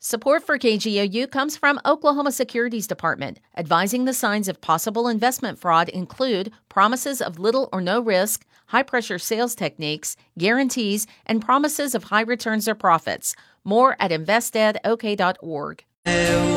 Support for KGOU comes from Oklahoma Securities Department. Advising the signs of possible investment fraud include promises of little or no risk, high-pressure sales techniques, guarantees, and promises of high returns or profits. More at investedok.org.